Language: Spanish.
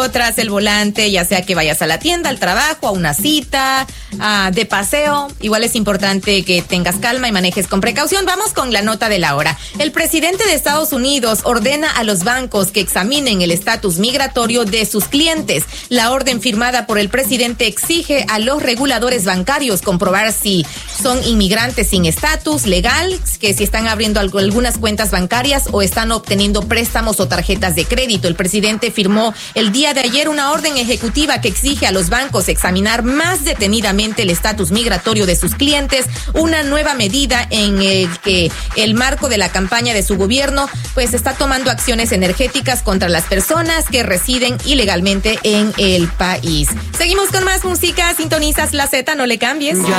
tras el volante, ya sea que vayas a la tienda, al trabajo, a una cita, de paseo. Igual es importante que tengas calma y manejes con precaución. Vamos con la nota de la hora. El presidente de Estados Unidos ordena a los bancos que examinen el estatus migratorio de sus clientes. La orden firmada por el presidente exige a los reguladores bancarios comprobar si son inmigrantes sin estatus legal, que si están abriendo algunas cuentas bancarias o están obteniendo préstamos o tarjetas de crédito. El presidente firmó el día de ayer una orden ejecutiva que exige a los bancos examinar más detenidamente el estatus migratorio de sus clientes, una nueva medida en el que el marco de la campaña de su gobierno pues está tomando acciones energéticas contra las personas que residen ilegalmente en el país. Seguimos con más música, sintonizas La Z, no le cambies.